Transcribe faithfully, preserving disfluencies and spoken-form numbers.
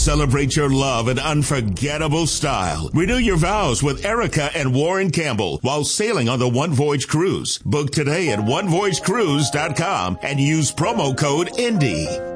Celebrate your love in unforgettable style. Renew your vows with Erica and Warren Campbell while sailing on the One Voyage Cruise. Book today at one voyage cruise dot com and use promo code INDY.